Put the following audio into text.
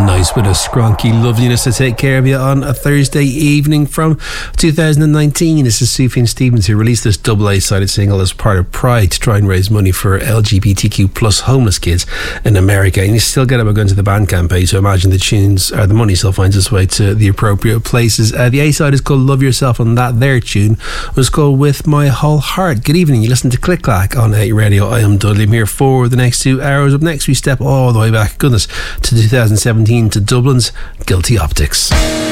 Nice bit of scronky loveliness to take care of you on a Thursday evening from 2019. This is Sufjan Stevens, who released this double A-sided single as part of Pride to try and raise money for LGBTQ plus homeless kids in America. And you still get it by going to the Bandcamp page, so imagine the money still finds its way to the appropriate places. The A-side is called Love Yourself, and that there tune was called With My Whole Heart. Good evening, you listen to Click Clack on 8 Radio. I am Dudley. I'm here for the next 2 hours. Up next we step all the way back, goodness, to 2017, to Dublin's Guilty Optics.